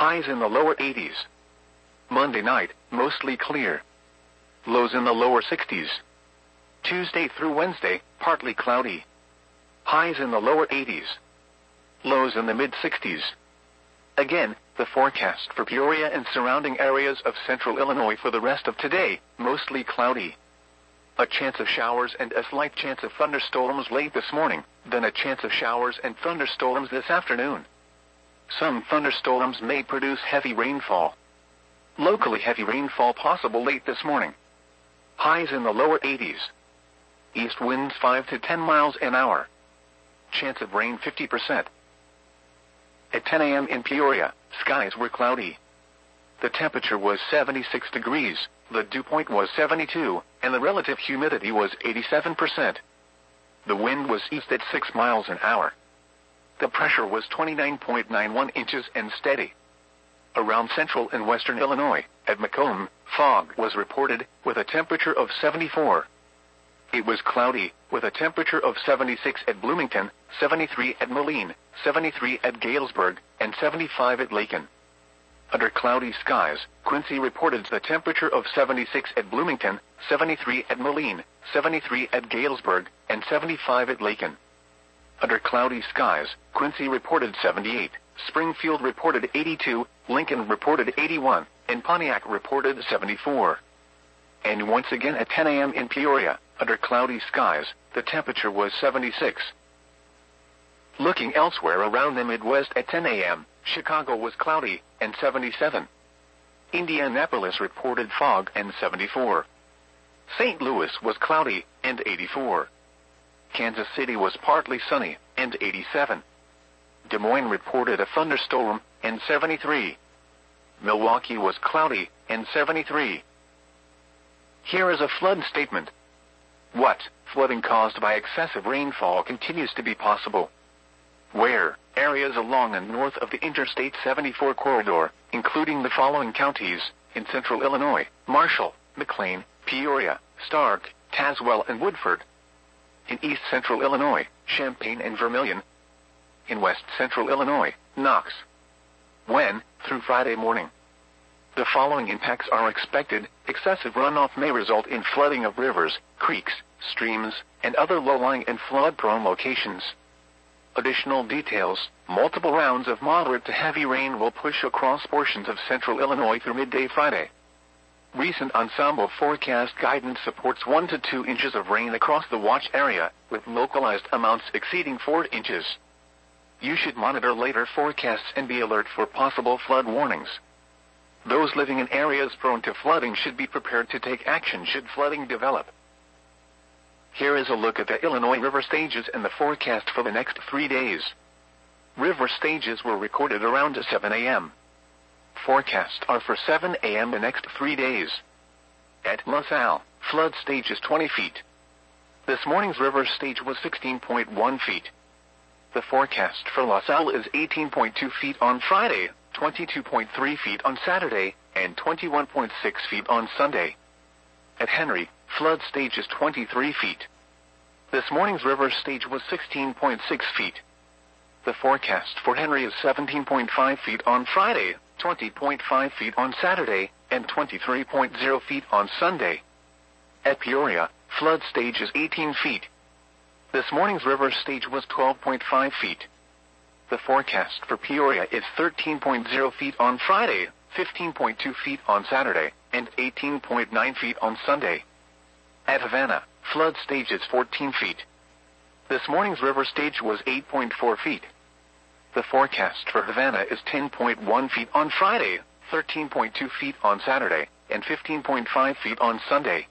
Highs in the lower 80s. Monday night, mostly clear. Lows in the lower 60s. Tuesday through Wednesday, partly cloudy. Highs in the lower 80s. Lows in the mid-60s. Again, the forecast for Peoria and surrounding areas of central Illinois for the rest of today, mostly cloudy. A chance of showers and a slight chance of thunderstorms late this morning, then a chance of showers and thunderstorms this afternoon. Some thunderstorms may produce heavy rainfall. Locally heavy rainfall possible late this morning. Highs in the lower 80s. East winds 5 to 10 miles an hour. Chance of rain 50%. At 10 a.m. in Peoria, skies were cloudy. The temperature was 76 degrees, the dew point was 72, and the relative humidity was 87%. The wind was east at 6 miles an hour. The pressure was 29.91 inches and steady. Around central and western Illinois, at Macomb, fog was reported, with a temperature of 74. It was cloudy, with a temperature of 76 at Bloomington, 73 at Moline, 73 at Galesburg, and 75 at Lakin. Under cloudy skies, Quincy reported the temperature of 76 at Bloomington, 73 at Moline, 73 at Galesburg, and 75 at Lakin. Under cloudy skies, Quincy reported 78, Springfield reported 82, Lincoln reported 81, and Pontiac reported 74. And once again at 10 a.m. in Peoria, under cloudy skies, the temperature was 76. Looking elsewhere around the Midwest at 10 a.m., Chicago was cloudy, and 77. Indianapolis reported fog and 74. St. Louis was cloudy, and 84. Kansas City was partly sunny, and 87. Des Moines reported a thunderstorm, and 73. Milwaukee was cloudy, and 73. Here is a flood statement. What? Flooding caused by excessive rainfall continues to be possible. Where? Areas along and north of the Interstate 74 corridor, including the following counties, in central Illinois: Marshall, McLean, Peoria, Stark, Tazewell, and Woodford. In east central Illinois, Champaign and Vermilion. In west central Illinois, Knox. When? Through Friday morning. The following impacts are expected. Excessive runoff may result in flooding of rivers, creeks, streams, and other low-lying and flood-prone locations. Additional details: multiple rounds of moderate to heavy rain will push across portions of central Illinois through midday Friday. Recent ensemble forecast guidance supports 1 to 2 inches of rain across the watch area, with localized amounts exceeding 4 inches. You should monitor later forecasts and be alert for possible flood warnings. Those living in areas prone to flooding should be prepared to take action should flooding develop. Here is a look at the Illinois river stages and the forecast for the next 3 days. River stages were recorded around 7 a.m. Forecasts are for 7 a.m. the next 3 days. At LaSalle, flood stage is 20 feet. This morning's river stage was 16.1 feet. The forecast for LaSalle is 18.2 feet on Friday, 22.3 feet on Saturday, and 21.6 feet on Sunday. At Henry, flood stage is 23 feet. This morning's river stage was 16.6 feet. The forecast for Henry is 17.5 feet on Friday, 20.5 feet on Saturday, and 23.0 feet on Sunday. At Peoria, flood stage is 18 feet. This morning's river stage was 12.5 feet. The forecast for Peoria is 13.0 feet on Friday, 15.2 feet on Saturday, and 18.9 feet on Sunday. At Havana, flood stage is 14 feet. This morning's river stage was 8.4 feet. The forecast for Havana is 10.1 feet on Friday, 13.2 feet on Saturday, and 15.5 feet on Sunday.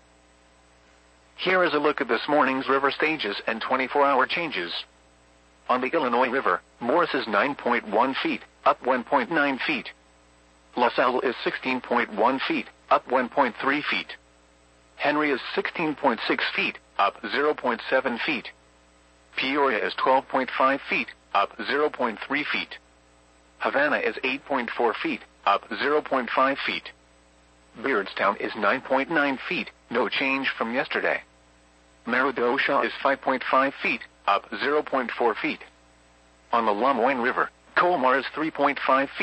Here is a look at this morning's river stages and 24-hour changes. On the Illinois River, Morris is 9.1 feet, up 1.9 feet. LaSalle is 16.1 feet, up 1.3 feet. Henry is 16.6 feet, up 0.7 feet. Peoria is 12.5 feet, up 0.3 feet. Havana is 8.4 feet, up 0.5 feet. Beardstown is 9.9 feet, no change from yesterday. Meridosha is 5.5 feet, up 0.4 feet. On the Lemoyne River, Colmar is 3.5 feet.